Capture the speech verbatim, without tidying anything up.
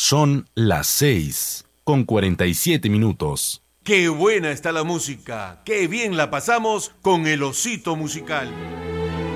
Son las seis con cuarenta y siete minutos. ¡Qué buena está la música! ¡Qué bien la pasamos con el Osito Musical!